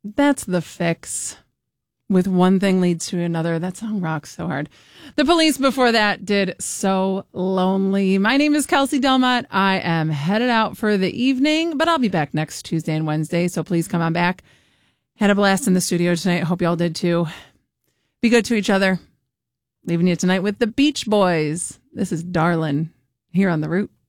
That's The Fix. With One Thing Leads to Another. That song rocks so hard. The Police before that did So Lonely. My name is Kelsey Delmont. I am headed out for the evening, but I'll be back next Tuesday and Wednesday, so please come on back. Had a blast in the studio tonight. Hope y'all did too. Be good to each other. Leaving you tonight with the Beach Boys. This is Darlin' here on The Root.